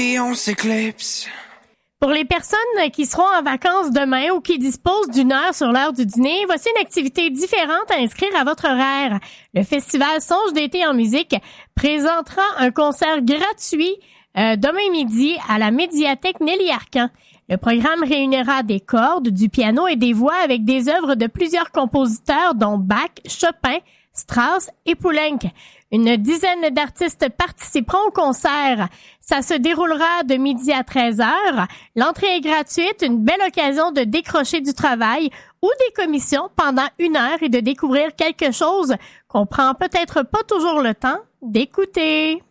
Et on s'éclipse. Pour les personnes qui seront en vacances demain ou qui disposent d'une heure sur l'heure du dîner, voici une activité différente à inscrire à votre horaire. Le festival Songe d'été en musique présentera un concert gratuit demain midi à la médiathèque Nelly Arcan. Le programme réunira des cordes, du piano et des voix avec des œuvres de plusieurs compositeurs dont Bach, Chopin, Strauss et Poulenc. Une dizaine d'artistes participeront au concert. Ça se déroulera de midi à 13h. L'entrée est gratuite, une belle occasion de décrocher du travail ou des commissions pendant 1 heure et de découvrir quelque chose qu'on prend peut-être pas toujours le temps d'écouter.